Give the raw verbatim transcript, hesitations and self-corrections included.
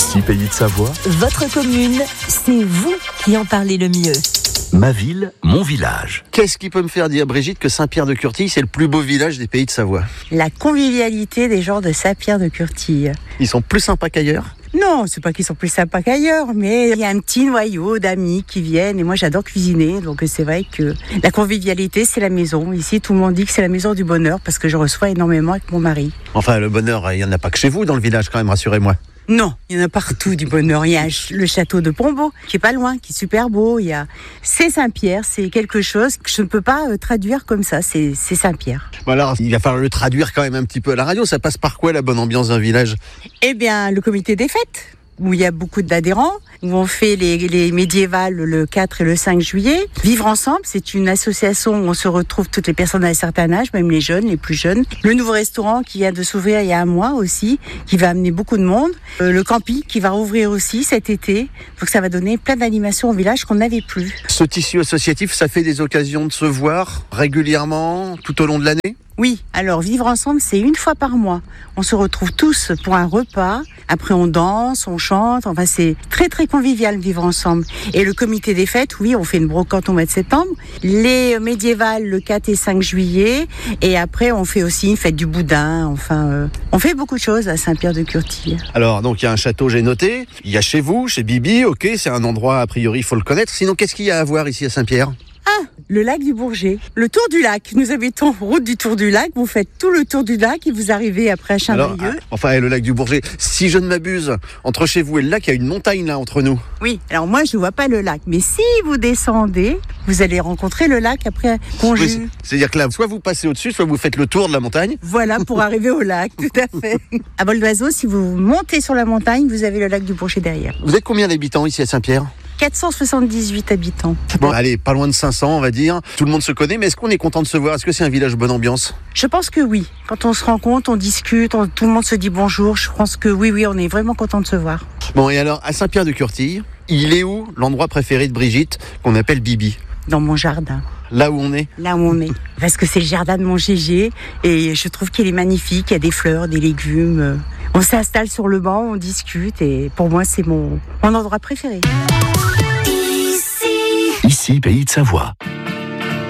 Ici, Pays de Savoie. Votre commune, c'est vous qui en parlez le mieux. Ma ville, mon village. Qu'est-ce qui peut me faire dire, Brigitte, que Saint-Pierre-de-Curtille, c'est le plus beau village des Pays de Savoie? La convivialité des gens de Saint-Pierre-de-Curtille. Ils sont plus sympas qu'ailleurs? Non, c'est pas qu'ils sont plus sympas qu'ailleurs, mais il y a un petit noyau d'amis qui viennent et moi j'adore cuisiner, donc c'est vrai que la convivialité c'est la maison. Ici tout le monde dit que c'est la maison du bonheur parce que je reçois énormément avec mon mari. Enfin, le bonheur, il n'y en a pas que chez vous dans le village quand même, rassurez-moi. Non, il y en a partout du bonheur. Il y a le château de Pombo, qui est pas loin, qui est super beau. Il y a... C'est Saint-Pierre, c'est quelque chose que je ne peux pas euh, traduire comme ça. C'est, c'est Saint-Pierre. Bon alors, il va falloir le traduire quand même un petit peu à la radio. Ça passe par quoi la bonne ambiance d'un village? Eh bien, le comité des fêtes, où il y a beaucoup d'adhérents, où on fait les, les médiévales le quatre et le cinq juillet. Vivre ensemble, c'est une association où on se retrouve toutes les personnes à un certain âge, même les jeunes, les plus jeunes. Le nouveau restaurant qui vient de s'ouvrir il y a un mois aussi, qui va amener beaucoup de monde. Euh, le camping qui va rouvrir aussi cet été. Donc ça va donner plein d'animations au village qu'on n'avait plus. Ce tissu associatif, ça fait des occasions de se voir régulièrement tout au long de l'année? Oui, alors vivre ensemble, c'est une fois par mois. On se retrouve tous pour un repas. Après, on danse, on chante. Enfin, c'est très, très convivial vivre ensemble. Et le comité des fêtes, oui, on fait une brocante au mois de septembre. Les médiévales, le quatre et cinq juillet. Et après, on fait aussi une fête du boudin. Enfin, euh, on fait beaucoup de choses à Saint-Pierre-de-Curtille. Alors, donc, il y a un château, j'ai noté. Il y a chez vous, chez Bibi. Ok, c'est un endroit, a priori, il faut le connaître. Sinon, qu'est-ce qu'il y a à voir ici à Saint-Pierre? Ah, le lac du Bourget. Le tour du lac. Nous habitons route du tour du lac. Vous faites tout le tour du lac et vous arrivez après à Chaindrieux. Alors, enfin, le lac du Bourget. Si je ne m'abuse, entre chez vous et le lac, il y a une montagne là entre nous. Oui, alors moi je ne vois pas le lac. Mais si vous descendez, vous allez rencontrer le lac après Conjus. Oui, c'est-à-dire que là, soit vous passez au-dessus, soit vous faites le tour de la montagne. Voilà, pour arriver au lac, tout à fait. À vol d'oiseau, si vous montez sur la montagne, vous avez le lac du Bourget derrière. Vous êtes combien d'habitants ici à Saint-Pierre? quatre cent soixante-dix-huit habitants. Bon, allez, pas loin de cinq cents, on va dire. Tout le monde se connaît, mais est-ce qu'on est content de se voir? Est-ce que c'est un village bonne ambiance? Je pense que oui. Quand on se rencontre, on discute, on, tout le monde se dit bonjour. Je pense que oui, oui, on est vraiment content de se voir. Bon, et alors, à Saint-Pierre-de-Curtille, il est où l'endroit préféré de Brigitte, qu'on appelle Bibi? Dans mon jardin. Là où on est? Là où on est. Parce que c'est le jardin de mon Gégé et je trouve qu'il est magnifique. Il y a des fleurs, des légumes. On s'installe sur le banc, on discute et pour moi, c'est mon, mon endroit préféré. Ici, Pays de Savoie.